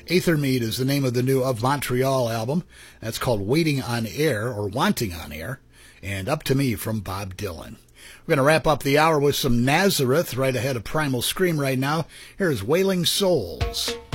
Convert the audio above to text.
Aethermead is the name of the new Of Montreal album. That's called Waiting on Air, or Wanting on Air. And Up to Me from Bob Dylan. We're going to wrap up the hour with some Nazareth right ahead of Primal Scream right now. Here's Wailing Souls.